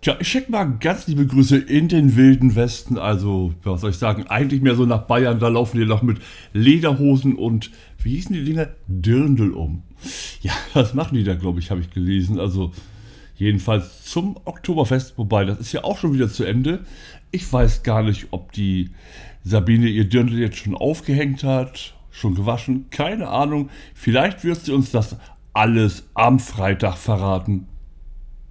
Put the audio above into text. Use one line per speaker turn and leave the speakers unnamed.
Tja, ich schicke mal ganz liebe Grüße in den wilden Westen. Also, was soll ich sagen, eigentlich mehr so nach Bayern. Da laufen die noch mit Lederhosen und, wie hießen die Dinger? Dirndl um. Ja, was machen die da, glaube ich, habe ich gelesen. Also, jedenfalls zum Oktoberfest. Wobei, das ist ja auch schon wieder zu Ende. Ich weiß gar nicht, ob die Sabine ihr Dirndl jetzt schon aufgehängt hat, schon gewaschen. Keine Ahnung. Vielleicht wird sie uns das alles am Freitag verraten.